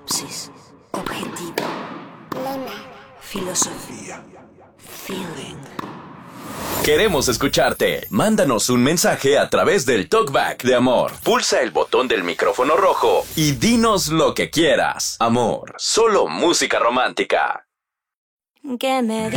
Sinopsis. Objetivo. Lema. Filosofía. Feeling. Queremos escucharte. Mándanos un mensaje a través del TalkBack de Amor. Pulsa el botón del micrófono rojo y dinos lo que quieras. Amor, solo música romántica. Que me